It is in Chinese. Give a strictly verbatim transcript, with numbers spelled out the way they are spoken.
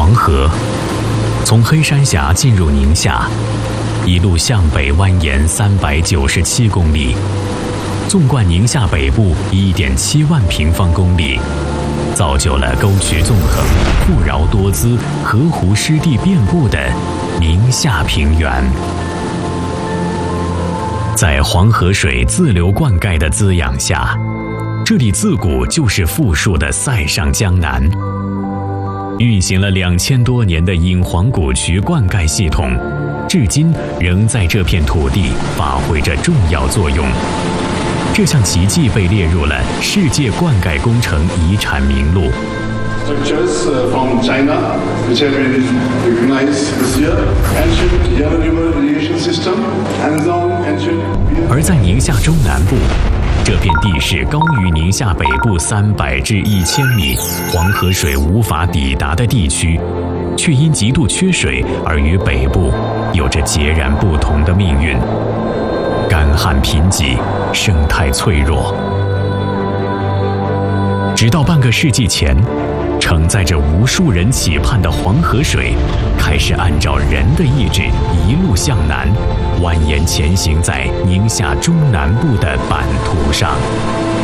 黄河从黑山峡进入宁夏，一路向北蜿蜒三百九十七公里，纵贯宁夏北部一点七万平方公里，造就了沟渠纵横、富饶多姿、河湖湿地遍布的宁夏平原。在黄河水自流灌溉的滋养下，这里自古就是富庶的塞上江南。运行了两千多年的引黄古渠灌溉系统，至今仍在这片土地发挥着重要作用。这项奇迹被列入了世界灌溉工程遗产名录。 Structures from China, which have been recognized this year, ancient Yellow River irrigation system, Amazon ancient. 而在宁夏中南部，这片地势高于宁夏北部三百至一千米，黄河水无法抵达的地区，却因极度缺水而与北部有着截然不同的命运。干旱贫瘠，生态脆弱。直到半个世纪前，承载着无数人期盼的黄河水，开始按照人的意志一路向南，蜿蜒前行在宁夏中南部的版图上。